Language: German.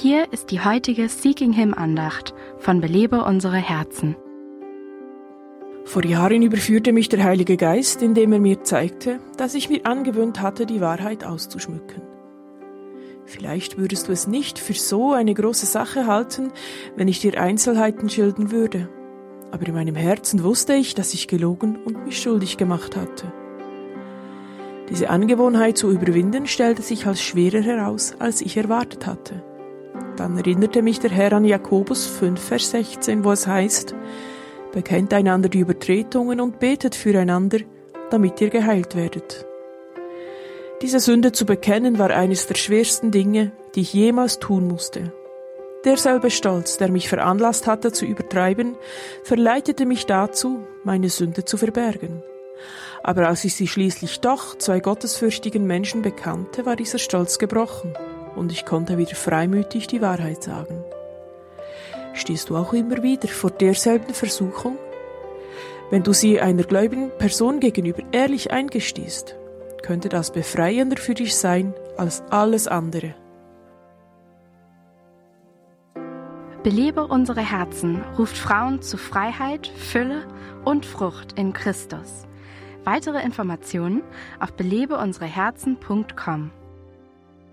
Hier ist die heutige Seeking Him Andacht von Belebe unsere Herzen. Vor Jahren überführte mich der Heilige Geist, indem er mir zeigte, dass ich mir angewöhnt hatte, die Wahrheit auszuschmücken. Vielleicht würdest du es nicht für so eine große Sache halten, wenn ich dir Einzelheiten schildern würde. Aber in meinem Herzen wusste ich, dass ich gelogen und mich schuldig gemacht hatte. Diese Angewohnheit zu überwinden stellte sich als schwerer heraus, als ich erwartet hatte. Dann erinnerte mich der Herr an Jakobus 5, Vers 16, wo es heißt: Bekennt einander die Übertretungen und betet füreinander, damit ihr geheilt werdet. Diese Sünde zu bekennen war eines der schwersten Dinge, die ich jemals tun musste. Derselbe Stolz, der mich veranlasst hatte zu übertreiben, verleitete mich dazu, meine Sünde zu verbergen. Aber als ich sie schließlich doch 2 gottesfürchtigen Menschen bekannte, war dieser Stolz gebrochen und ich konnte wieder freimütig die Wahrheit sagen. Stehst du auch immer wieder vor derselben Versuchung? Wenn du sie einer gläubigen Person gegenüber ehrlich eingestehst, könnte das befreiender für dich sein als alles andere. Belebe unsere Herzen ruft Frauen zu Freiheit, Fülle und Frucht in Christus. Weitere Informationen auf belebeunsereherzen.com.